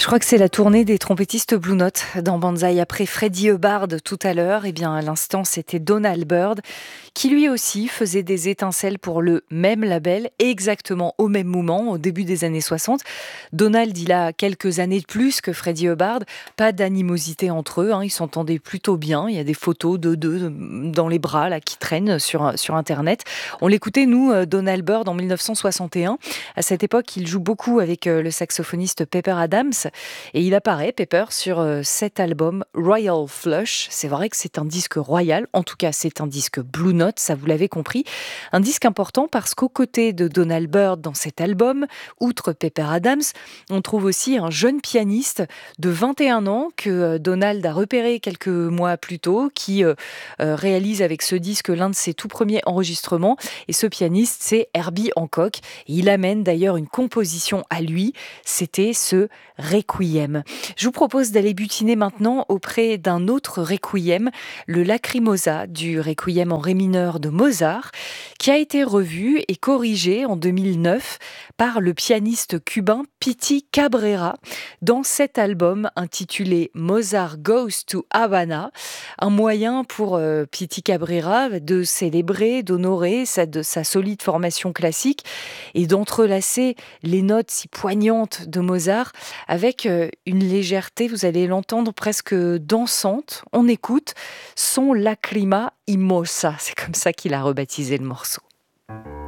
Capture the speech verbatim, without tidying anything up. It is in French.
crois que c'est la tournée des trompettistes Blue Note dans Banzai. Après Freddie Hubbard tout à l'heure, eh bien à l'instant c'était Donald Byrd qui lui aussi faisait des étincelles pour le même label exactement au même moment, au début des années soixante. Donald, il a quelques années de plus que Freddie Hubbard, pas d'animosité entre eux, hein, ils s'entendaient plutôt bien. Il y a des photos de deux dans les bras là qui traînent sur, sur internet. On l'écoutait nous, euh, Donald Byrd en mille neuf cent soixante et un. À cette époque, il joue beaucoup avec euh, le saxophoniste Pepper Adams. Et il apparaît, Pepper, sur euh, cet album Royal Flush. C'est vrai que c'est un disque royal, en tout cas c'est un disque Blue Note, ça vous l'avez compris. Un disque important parce qu'aux côtés de Donald Byrd dans cet album, outre Pepper Adams, on trouve aussi un jeune pianiste de vingt et un ans que euh, Donald a repéré quelques mois plus tôt, qui euh, euh, réalise avec ce disque l'un de ses tout premiers enregistrements. Et ce pianiste, c'est Herbie Hancock. Et il amène d'ailleurs une composition à lui, c'était ce Requiem. Je vous propose d'aller butiner maintenant auprès d'un autre Requiem, le Lacrimosa du Requiem en ré mineur de Mozart, qui a été revu et corrigé en deux mille neuf par le pianiste cubain Piti Cabrera dans cet album intitulé Mozart Goes to Havana, un moyen pour euh, Piti Cabrera de célébrer, d'honorer sa, de sa solide formation classique et d'entrelacer les notes si poignantes de Mozart avec euh, une légèreté, vous allez l'entendre, presque dansante. On écoute son Lacrima Immosa, c'est comme ça qu'il a rebaptisé le morceau.